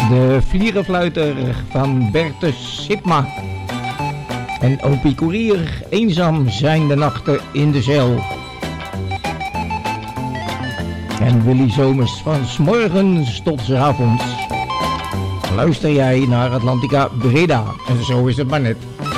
De vlierenfluiter van Bertus Sipma. En Opie Koerier, eenzaam zijn de nachten in de cel. En Willy Zomers van 's morgens tot 's avonds. Luister jij naar Atlantica Breda. En zo is het maar net.